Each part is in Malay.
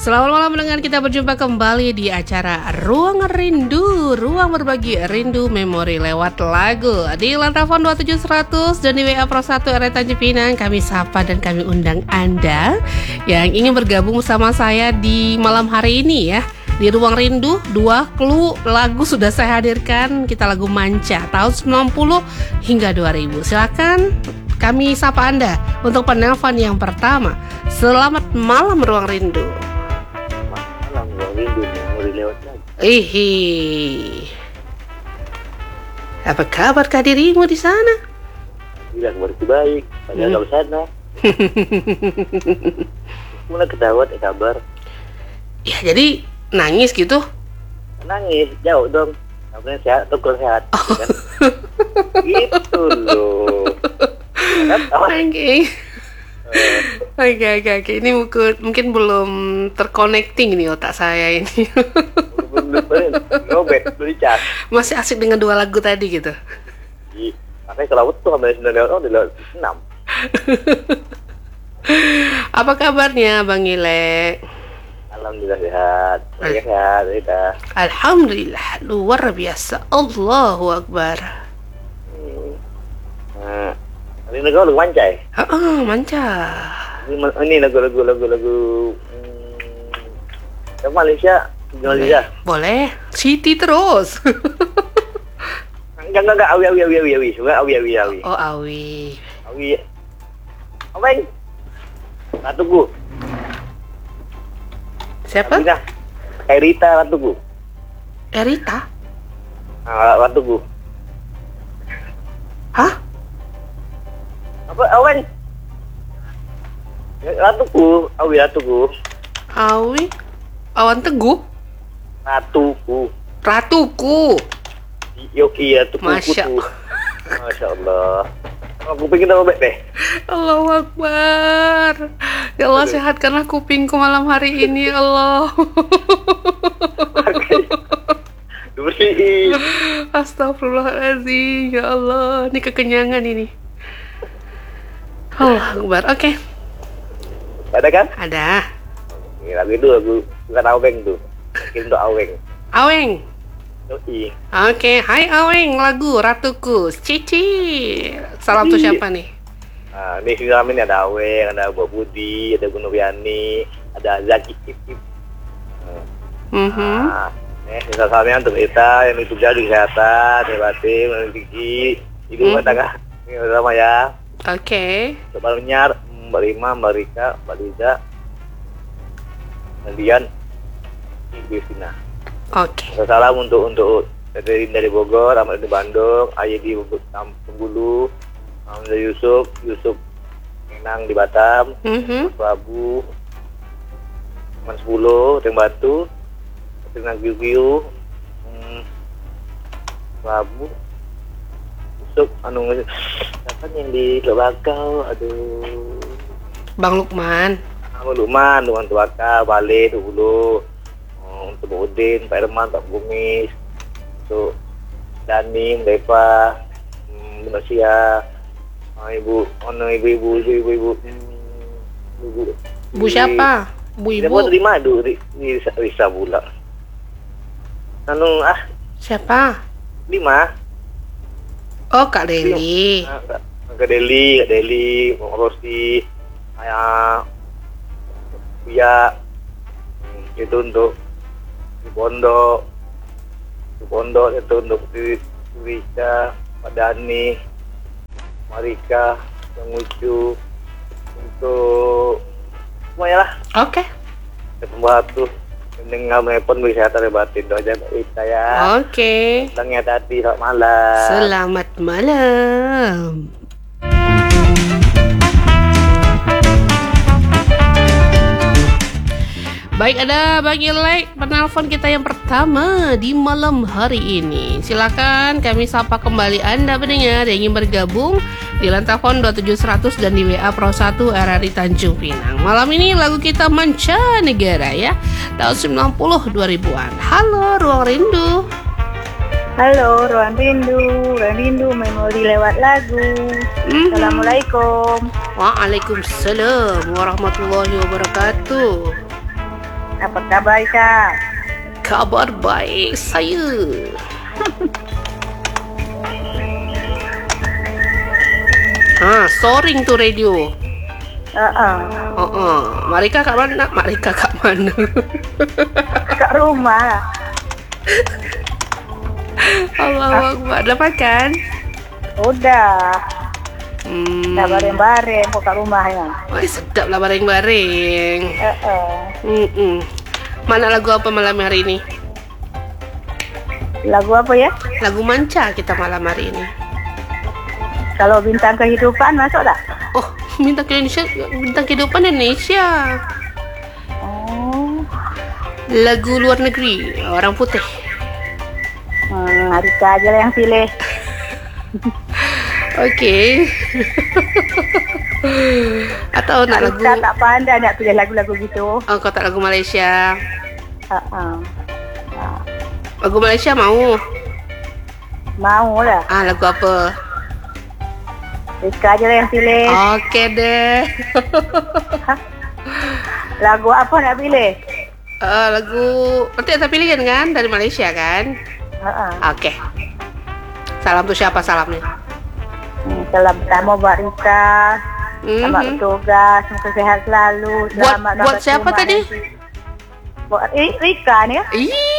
Selamat malam pendengar, kita berjumpa kembali di acara Ruang Rindu, ruang berbagi rindu memori lewat lagu di Lantafon 27100 dan di WA Pro 1 RRI Tanjung Pinang. Kami sapa dan kami undang Anda yang ingin bergabung bersama saya di malam hari ini ya. Di Ruang Rindu, 2 clue lagu sudah saya hadirkan. Kita lagu Manca tahun 90 hingga 2000. Silakan kami sapa Anda untuk penelpon yang pertama. Selamat malam Ruang Rindu. Apa kabar dirimu di sana? Bilang berarti baik, banyak kalau sana. Mulai ketawa kabar. Ya jadi nangis gitu? Nangis, jauh dong. Namanya sehat, tuh kurang sehat. Oh. Kan? Gitu loh. Oke. Ini mungkin belum terconnecting nih otak saya ini. Ngobet, beli cat. Masih asik dengan 2 lagu tadi gitu. Makanya kalau tuh sampai 9 lewat, di lewat 6. Apa kabarnya Bang Ile? Alhamdulillah sehat. Sehat, kita. Alhamdulillah, luar biasa. Allahu Akbar. Ini lagu Mancai. Manca. Ini lagu Malaysia. Boleh. Siti terus. Enggak, awi. Suka awi. Oh, Awi. Apa ini? Ratuku. Siapa? Erita Ratuku. Erita? Ratuku. Hah? Apa awan? Ratuku. Awi. Awan Teguh. Ratuku. Iya tuh. Masya Allah. Aku pengen robek deh. Allahu Akbar. Ya Allah, sehatkanlah kupingku malam hari ini, Allah. Bersihin. Astagfirullahaladzim. Ya Allah, ini kekenyangan ini. Allah Akbar. Oke. Ada kan? Ada. Ini lagu itu lagu bukan Aweng tuh. Mungkin untuk Aweng. Aweng. Oke. Hai Aweng, lagu Ratuku. Cici. Salam tuh siapa nih? Nah, ini film ini ada Aweng, ada Bu Budi, ada Bu Nuriani, ada Zaki Kip. Misalnya untuk kita yang itu jadi kesehatan, hebatin, rezeki, hidup tangga. Ini sama ya. Oke. Coba Nyar, Mbak Rima, Mbak Rika, Mbak Liza, kemudian Ibu Sina. Oke. Salam untuk dari Bogor, Ahmad di Bandung, Ayi di Bengkulu, dari Yusuf Minang di Batam, Prabu, Teman 10, Teng Batu, Tenang Giu, Prabu, Yusuf, siapa yang di Bakau, aduh. Bang Lukman. Lukman Tuaka, Bale, dulu. Untuk Bu Udin, Pak Herman, Pak Gumis, untuk Dani, Deva, Bu Nasia, Ibu siapa? Bu Ibu. Siapa terima di Risa Bula. Siapa? 5. Oh, Kak Deli. Kak Deli, Rosti, ya itu untuk di Pondok itu untuk Rika, Pak Dani, Marika, yang lucu untuk semuanya lah. Oke. Pembantu dengan telepon bisa terbatin doa aja kita ya. Oke. Tengah tadi selamat malam. Selamat malam. Baik, ada Bang Ilek, penelpon kita yang pertama di malam hari ini. Silakan kami sapa kembali Anda pendengar yang ingin bergabung di Lantafon 27100 dan di WA Pro 1 RRI Tanjung Pinang. Malam ini lagu kita Manca Negara ya, tahun 90 2000-an. Halo Ruang Rindu. Halo Ruang Rindu memori lewat lagu. Assalamualaikum. Waalaikumsalam warahmatullahi wabarakatuh. Apa kabar Kak? Kabar baik saya. Soaring tu radio. Marika kat mana? Marika kat mana? Kat rumah. Allah Akbar. Dah makan? Udah. Dah bareng-bareng kat rumah ya. Sedap lah bareng-bareng. Mana lagu apa malam hari ini? Lagu apa ya? Lagu manca kita malam hari ini. Kalau bintang kehidupan masuk tak? Oh, bintang kehidupan Indonesia. Oh. Lagu luar negeri, orang putih. Rika aja lah yang pilih. Okey. Atau nak lagu? Rika tak pandai nak pilih lagu-lagu gitu. Oh, kau tak lagu Malaysia? Nah, Lagu Malaysia mau? mau lah. Lagu apa? Rika aja lah yang pilih. Okey deh. Lagu apa nak pilih? Lagu nanti saya pilihkan kan dari Malaysia kan? Okey. Salam tu siapa salamnya? Salam pertama buat Rika. Selamat bertugas, semoga sehat selalu. Selamat Buat siapa tadi? Buat Rika ni ya.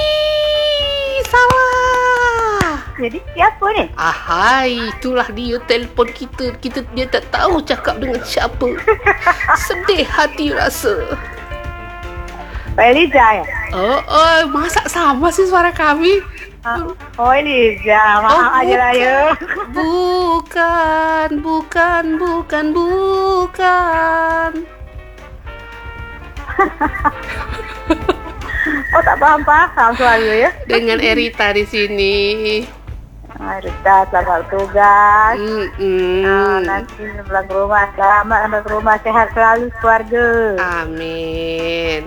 Salah. Jadi siapa ni? Ahai, itulah dia telefon kita. Dia tak tahu cakap dengan siapa. Sedih hati rasa. Pak Eliza ya? Masa sama sih suara kami? Oh Eliza, maaf aja lah ya. Bukan. Oh tak paham suara ya? Dengan Erita di sini. Rita, selamat bertugas. Nanti pulang ke rumah, selamat sampai ke rumah, sehat selalu keluarga. Amin.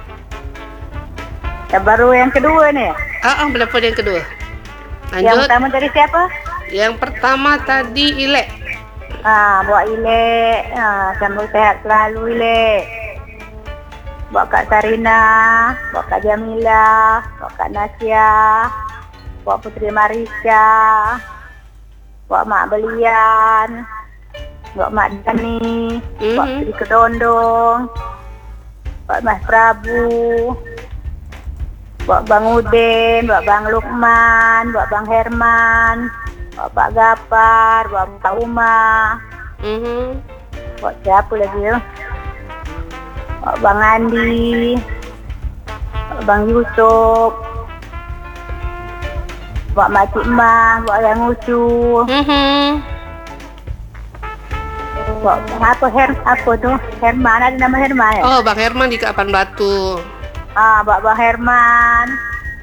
Yang baru yang kedua ni ya? Berapa yang kedua? Lanjut. Yang pertama tadi siapa? Yang pertama tadi Ilek. Buat Ilek. Sambung sehat selalu Ilek. Buat Kak Sarina, buat Kak Jamila, buat Kak Nasya, buat Putri Marisha, buat Mak Belian, buat Mak Dani, buat Putri Kedondong, buat Mas Prabu, buat Bang Udin, buat Bang Lukman, buat Bang Herman, buat Pak Gapar, buat Kak Uma, buat siapa lagi ya? Buat Bang Andi, buat Bang Yusuf, buat Makcik Mah, buat Yang Ucu, buat apa tu? Herman, ada nama Herman ya? Oh, Bang Herman di Kapan Batu. Buat Bang Herman.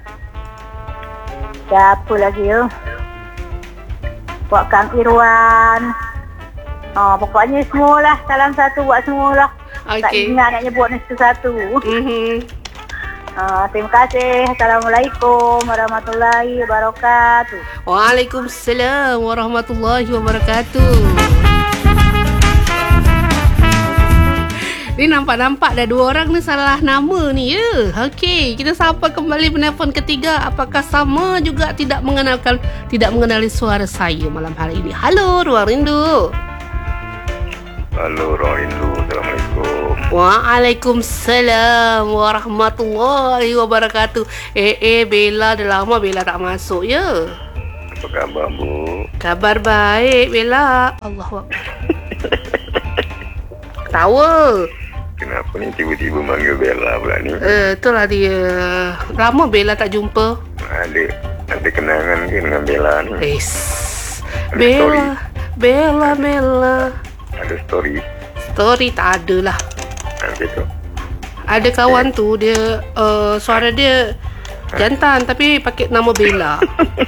Siapa lagi ya? Buat Kang Irwan. Pokoknya semualah. Salam satu buat semualah. Tak ingat nak nyebut satu-satu. Terima kasih. Assalamualaikum warahmatullahi wabarakatuh. Waalaikumsalam warahmatullahi wabarakatuh. Ni nampak-nampak dah dua orang ni salah nama ni ya. Okey, kita sapa kembali penelpon ketiga. Apakah sama juga tidak mengenali suara saya malam hari ini? Halo, Ruang Rindu. Halo, Ruang Rindu. Assalamualaikum. Waalaikumsalam warahmatullahi wabarakatuh. Bella, dah lama Bella tak masuk ya. Apa khabar, Bu? Kabar baik, Bella. Allahu Akbar. Ketawa. Kenapa ni tiba-tiba manggil Bella pula ni? Itulah dia. Lama Bella tak jumpa. Ada kenangan ke dengan Bella ni? Bella. Ada story? Story tak ada lah. Gitu. Ada kawan tu, dia suara dia jantan tapi pakai nama Bella.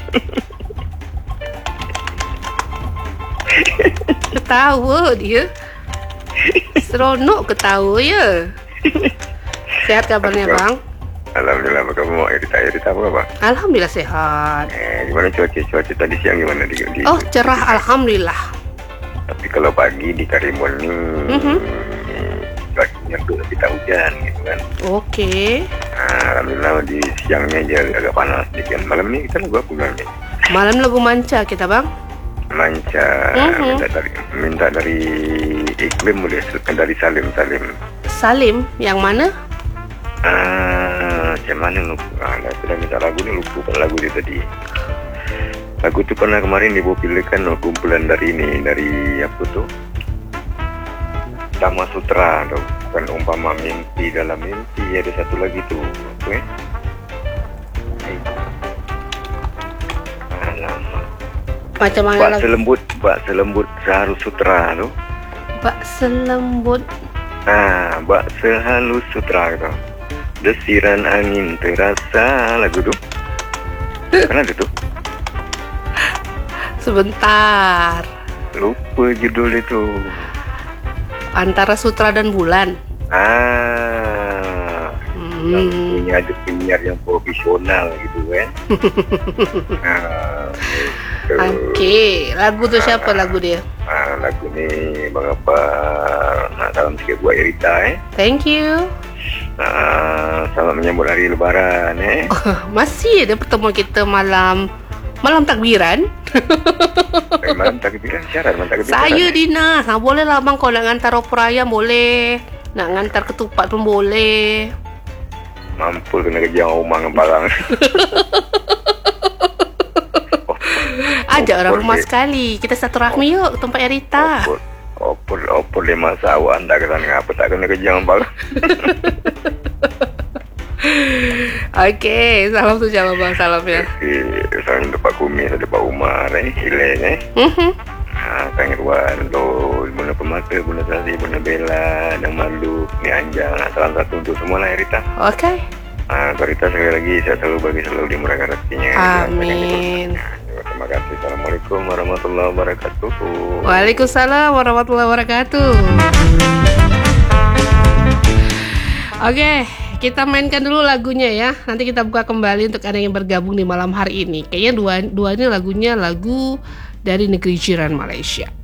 Ketawa dia. Seronok ketawa ya. Sehat kabarnya bang? Alhamdulillah. Apa khabar Erita apa khabar? Alhamdulillah sehat. Gimana cuaca tadi siang gimana di cerah alhamdulillah. Tapi kalau pagi di Karimun ni nyerduk tapi tak hujan gitu kan. Oke. Alhamdulillah di siangnya aja agak panas sedikit. Malam ini kita lagu apa bulan ini? Malam lagu manca kita bang. Manca. Minta dari iklim boleh, dari Salim. Salim yang mana? Macam mana lupa? Sudah minta lagu ni lupa lagu dia tadi. Lagu tu pernah kemarin dipopulirkan kumpulan dari apa tu? Dhamma Sutra tu. Kan umpama mimpi dalam mimpi, ada satu lagi tu. Apa Alamak. Macam mana lagu? Bak selembut sehalus sutra tu. Bak selembut. Bak sehalus sutra tu. Desiran angin terasa, lagu tu. Kan ada tu? Sebentar. Lupa judul itu. Antara Sutra dan Bulan. Punya ada penyiar yang profesional gitu kan. Okey, lagu tu siapa lagu dia? Lagu ni Bang Apar nak salam sikit buat Irita Thank you. Selamat menyambut hari Lebaran Masih ada pertemuan kita malam takbiran. Malam takbiran, syarat malam takbiran. Saya Dina, boleh lah bang, kalau nak ngantar opor ayam boleh, nak ngantar ketupat pun boleh. Mampu kena kerja rumah dengan barang. Ajak orang rumah sekali, kita satu rahmi yuk tempat Erita. Opor dia masak awak anda ke sana, apa tak kena kerja dengan barang. Okey, salam tu jawab bang, salam ya. Salam untuk Pak Kumis, ada Pak Umar, Hilang Kang Irwan, Bunda Pemata, Bunda Sasi, Bunda Bella, dan Malu, ni Anjang. Salam satu untuk semua lah Rita. Okey. Rita sekali lagi, saya selalu bagi selalu dimurahkan rezekinya. Amin. Terima kasih. Assalamualaikum warahmatullahi wabarakatuh. Waalaikumsalam warahmatullahi wabarakatuh. Okey, kita mainkan dulu lagunya ya. Nanti kita buka kembali untuk Anda yang bergabung di malam hari ini. Kayaknya dua ini lagunya lagu dari negeri jiran Malaysia.